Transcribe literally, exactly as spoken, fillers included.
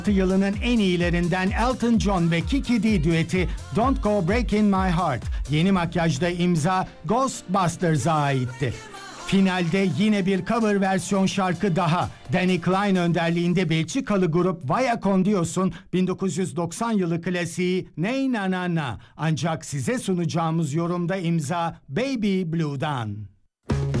yılının en iyilerinden Elton John ve Kiki Dee düeti Don't Go Breaking My Heart yeni makyajda imza Ghostbusters'a aitti. Finalde yine bir cover versiyon şarkı daha. Danny Klein önderliğinde Belçikalı grup Vaya Con Dios'un bin dokuz yüz doksan yılı klasiği Ney Na Na Na. Ancak size sunacağımız yorumda imza Baby Blue'dan.